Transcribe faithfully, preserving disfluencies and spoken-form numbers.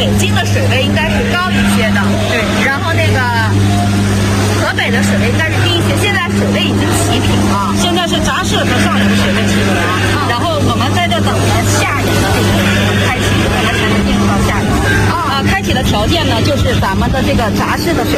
北京的水位应该是高一些的，对。然后那个河北的水位应该是低一些，现在水位已经齐平了。 现在是闸式和上游水位齐平啊， 嗯、然后我们在这等着下游的这个开启，我们才能进入到下游。啊， 开启的条件呢，就是咱们的这个闸式的水